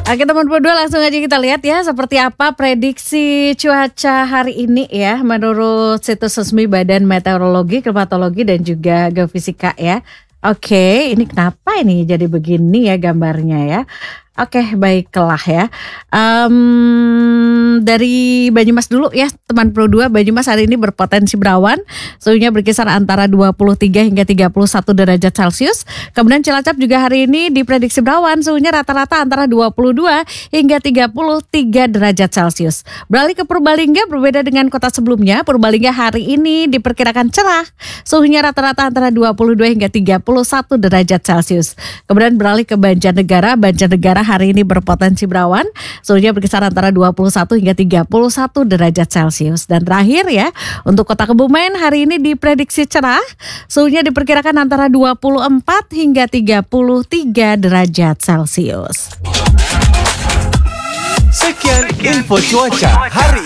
Oke teman berdua, langsung aja kita lihat ya seperti apa prediksi cuaca hari ini ya menurut situs resmi Badan Meteorologi, Klimatologi dan juga Geofisika ya. Oke, ini kenapa ini jadi begini ya gambarnya ya? Oke, baiklah ya. Dari Banyumas dulu ya teman Pro 2. Banyumas hari ini berpotensi berawan, suhunya berkisar antara 23 hingga 31 derajat Celcius. Kemudian Cilacap juga hari ini diprediksi berawan, suhunya rata-rata antara 22 hingga 33 derajat Celcius. Beralih ke Purbalingga, berbeda dengan kota sebelumnya. Purbalingga hari ini diperkirakan cerah, suhunya rata-rata antara 22 hingga 31 derajat Celcius. Kemudian beralih ke Banjarnegara. Banjarnegara hari ini berpotensi berawan, suhunya berkisar antara 21 hingga 31 derajat Celcius. Dan terakhir ya, untuk kota Kebumen hari ini diprediksi cerah, suhunya diperkirakan antara 24 hingga 33 derajat Celcius. Sekian info cuaca hari